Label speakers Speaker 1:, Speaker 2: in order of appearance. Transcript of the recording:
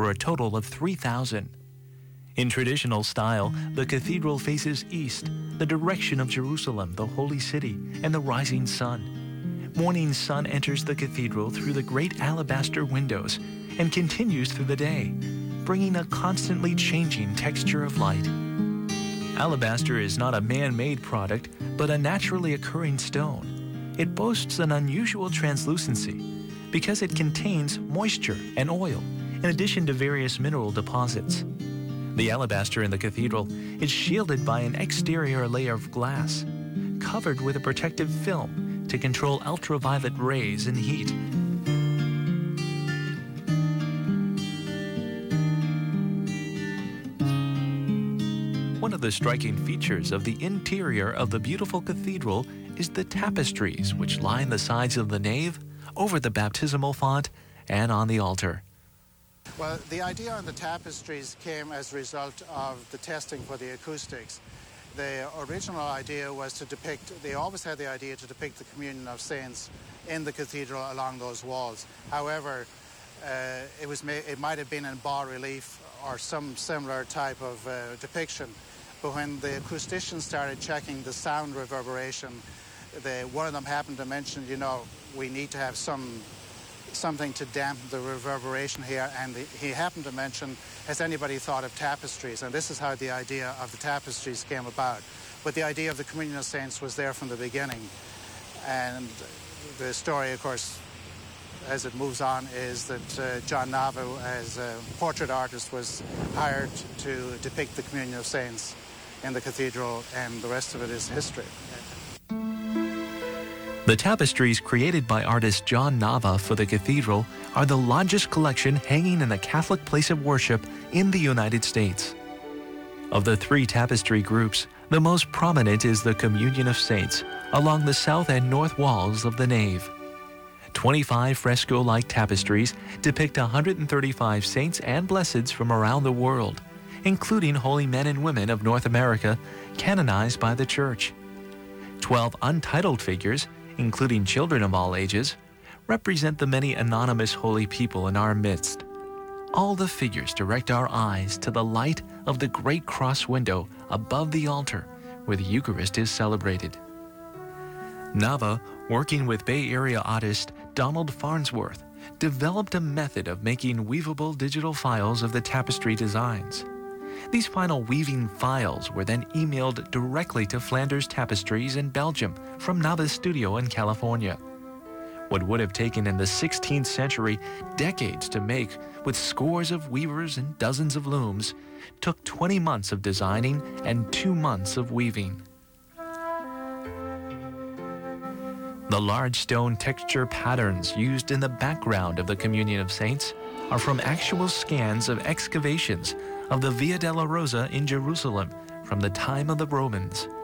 Speaker 1: for a total of 3,000. In traditional style, the cathedral faces east, the direction of Jerusalem, the holy city, and the rising sun. Morning sun enters the cathedral through the great alabaster windows and continues through the day, bringing a constantly changing texture of light. Alabaster is not a man-made product, but a naturally occurring stone. It boasts an unusual translucency because it contains moisture and oil, in addition to various mineral deposits. The alabaster in the cathedral is shielded by an exterior layer of glass, covered with a protective film to control ultraviolet rays and heat. One of the striking features of the interior of the beautiful cathedral is the tapestries which line the sides of the nave, over the baptismal font, and on the altar.
Speaker 2: Well, the idea on the tapestries came as a result of the testing for the acoustics. The original idea was to depict, they always had the idea to depict the communion of saints in the cathedral along those walls. However, it might have been in bas-relief or some similar type of depiction. But when the acousticians started checking the sound reverberation, one of them happened to mention, you know, we need to have something to dampen the reverberation here, and he happened to mention, has anybody thought of tapestries? And this is how the idea of the tapestries came about. But the idea of the communion of saints was there from the beginning. And the story, of course, as it moves on, is that John Nava, as a portrait artist, was hired to depict the communion of saints in the cathedral, and the rest of it is history.
Speaker 1: The tapestries created by artist John Nava for the cathedral are the largest collection hanging in a Catholic place of worship in the United States. Of the three tapestry groups, the most prominent is the Communion of Saints along the south and north walls of the nave. 25 fresco-like tapestries depict 135 saints and blesseds from around the world, including holy men and women of North America canonized by the Church. 12 untitled figures, including children of all ages, represent the many anonymous holy people in our midst. All the figures direct our eyes to the light of the great cross window above the altar where the Eucharist is celebrated. Nava, working with Bay Area artist Donald Farnsworth, developed a method of making weavable digital files of the tapestry designs. These final weaving files were then emailed directly to Flanders Tapestries in Belgium from Nava's studio in California. What would have taken in the 16th century decades to make with scores of weavers and dozens of looms took 20 months of designing and 2 months of weaving. The large stone texture patterns used in the background of the Communion of Saints are from actual scans of excavations of the Via della Rosa in Jerusalem from the time of the Romans.